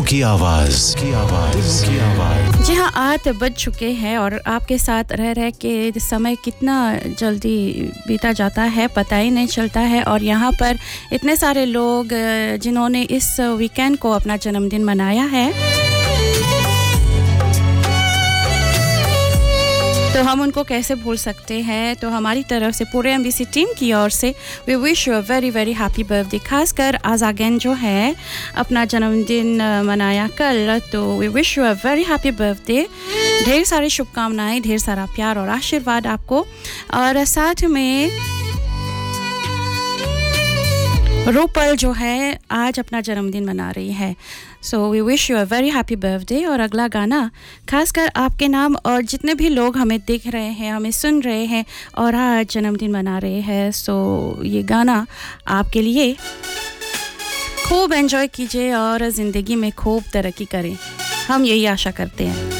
की आवाज जी हाँ 8 बज चुके हैं और आपके साथ रह रह के समय कितना जल्दी बीता जाता है पता ही नहीं चलता है और यहाँ पर इतने सारे लोग जिन्होंने इस वीकेंड को अपना जन्मदिन मनाया है तो हम उनको कैसे भूल सकते हैं तो हमारी तरफ से पूरे एमबीसी टीम की ओर से V wish you a very very happy birthday खासकर आज़ागन जो है अपना जन्मदिन मनाया कल तो V wish you a very happy birthday ढेर सारी शुभकामनाएं ढेर सारा प्यार और आशीर्वाद आपको और साथ में रूपल जो है आज अपना जन्मदिन मना रही है so we wish you a very happy birthday और अगला गाना खासकर आपके नाम और जितने भी लोग हमें देख रहे हैं हमें सुन रहे हैं और आज जन्मदिन मना रहे हैं सो ये गाना आपके लिए खूब एंजॉय कीजिए और ज़िंदगी में खूब तरक्की करें हम यही आशा करते हैं